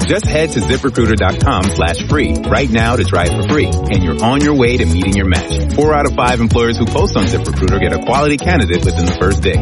Just head to ZipRecruiter.com/free right now to try it for free, and you're on your way to meeting your match. 4 out of 5 employers who post on ZipRecruiter get a quality candidate within the first day.